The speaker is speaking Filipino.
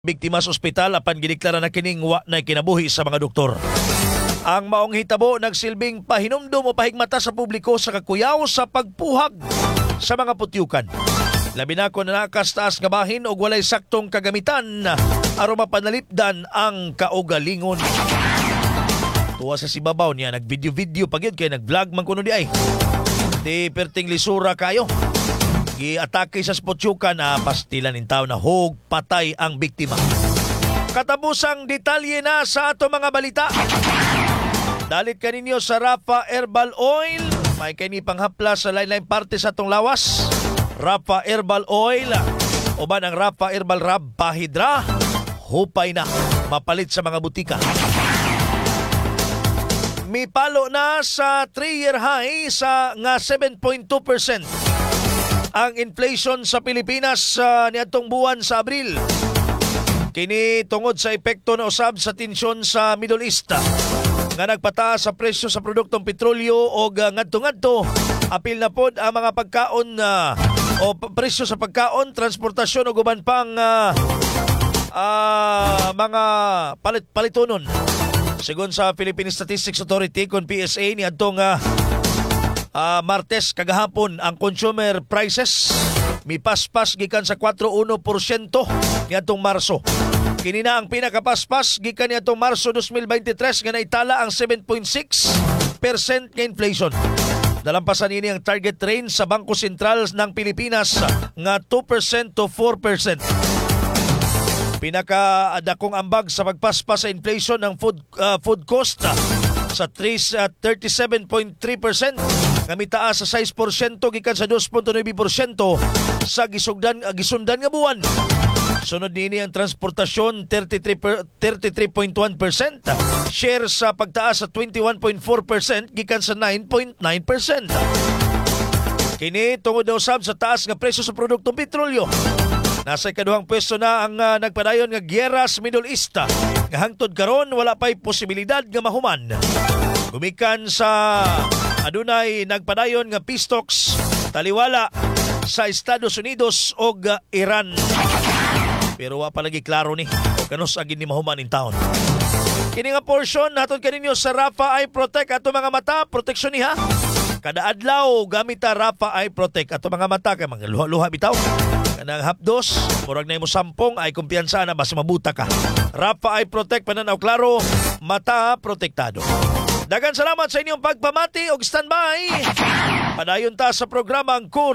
Biktima sa ospital apan gideklara na kining wa na kinabuhi sa mga doktor. Ang maong hitabo nagsilbing pahinumdum o pahigmata sa publiko sa kakuyaw sa pagpuhag sa mga putyukan. Labi na kung nakastaas nga bahin o walay saktong kagamitan aron mapanalipdan ang kaugalingon. Tuwa sa sibabaw niya nagvideo-video pagyud kay nag-vlog man kuno di ay. Di perting lisura kayo. Giatake sa putyukan na pastilan in tao na hug patay ang biktima. Katabusang detalye na sa ato mga balita. Dalit kaninyo sa Rapha Herbal Oil. May kini panghapla sa lain-lain parte sa atong lawas. Rapha Herbal Oil. Uban ang Rapha Herbal Rab Pahidra. Hupay na. Mapalit sa mga butika. Mipalo na sa 3-year high sa nga 7.2%. Ang inflation sa Pilipinas niadtong buwan sa Abril. Kini tungod sa epekto na usab sa tensyon sa Middle East nga nagpataas sa presyo sa produktong petrolyo o ngadto-ngadto apil na pod ang mga pagkaon o presyo sa pagkaon, transportasyon o guban pang mga palitonon. Sigon sa Philippine Statistics Authority kon PSA niadtong Martes kagahapon ang consumer prices mipaspas gikan sa 4.1% niadtong Marso. Kini na ang pinakapaspas gikan niadtong Marso 2023 nga naitala ang 7.6% nga inflation. Dalampasan ini ang target range sa Bangko Sentral ng Pilipinas nga 2% to 4%. Pinakaadakong ambag sa pagpaspas sa inflation ng food cost sa 37.3% nga mitaas sa 6% gikan sa 2.9% sa gisundan nga buwan. Sunod niini ang transportasyon 33.1%, share sa pagtaas sa 21.4% gikan sa 9.9%. Kini tungod daw sab sa taas nga presyo sa produktong petrolyo. Nasa ikaduhang pwesto na ang nagpadayon nga giyera sa Middle East. Nga hangtod karon wala pa'y posibilidad nga mahuman. Gumikan sa adunay nagpadayon nga peace talks taliwala sa Estados Unidos o Iran. Pero wa palagi klaro ni kanos agin ni mahuman in taon. Kini nga portion naton kaninyo sa Rapha Eye Protect ato mga mata, proteksyon niha. Kada adlaw gamit ta Rapha Eye Protect ato mga mata kay mga luha-luha bitaw. Kanang hapdos, murag na imo sampong ay kumpiyansa na basta mabuta ka. Rapha Eye Protect pananaw klaro, mata protektado. Daghang salamat sa inyong pagpamati og standby. Padayon ta sa programang